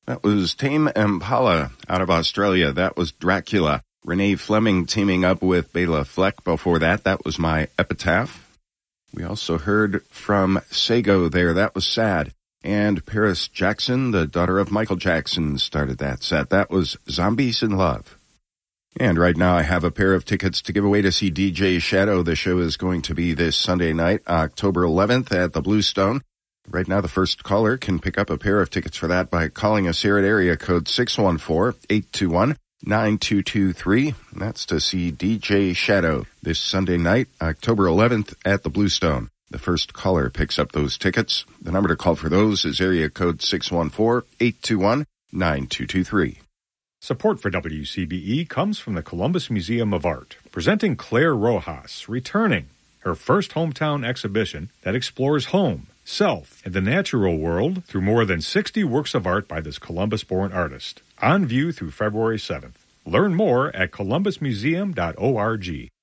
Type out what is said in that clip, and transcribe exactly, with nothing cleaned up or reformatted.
That was Tame Impala out of Australia. That was Dracula. Renee Fleming teaming up with Bela Fleck before that. That was My Epitaph. We also heard from Sego there. That was Sad. And Paris Jackson, the daughter of Michael Jackson, started that set. That was Zombies in Love. And right now I have a pair of tickets to give away to see D J Shadow. The show is going to be this Sunday night, October eleventh at the Bluestone. Right now, the first caller can pick up a pair of tickets for that by calling us here at area code six one four, eight two one, nine two two three. That's to see D J Shadow this Sunday night, October eleventh at the Bluestone. The first caller picks up those tickets. The number to call for those is area code six one four, eight two one, nine two two three. Support for W C B E comes from the Columbus Museum of Art, presenting Claire Rojas, returning her first hometown exhibition that explores home, self, and the natural world through more than sixty works of art by this Columbus-born artist. On view through February seventh. Learn more at columbus museum dot org.